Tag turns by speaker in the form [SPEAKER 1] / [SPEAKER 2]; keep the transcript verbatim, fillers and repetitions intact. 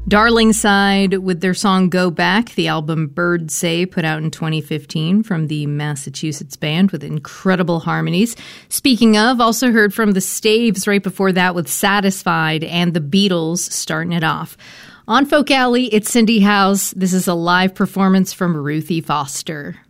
[SPEAKER 1] Darlingside with their song Go Back, the album Birds Say, put out in twenty fifteen from the Massachusetts band with incredible harmonies. Speaking of, also heard from the Staves right before that with Satisfied, and the Beatles starting it off. On Folk Alley, it's Cindy House. This is a live performance from Ruthie Foster.